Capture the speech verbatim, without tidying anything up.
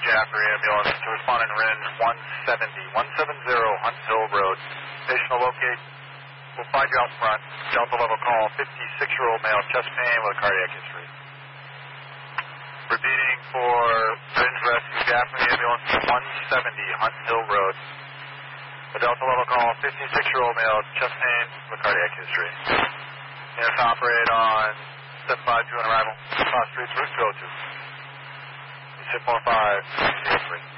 Jaffrey ambulance to responding to R I N one seventy, one seventy Hunt Hill Road. Patient will locate, we'll find you out front. Delta level call, fifty-six-year-old male, chest pain with a cardiac history. Repeating for Fringe Rescue Jaffrey ambulance one seventy Hunt Hill Road. The Delta level call, fifty-six-year-old male, chest pain with cardiac history. Units operate on seven five two on arrival. Cross streets, route go to. six four five, eight three.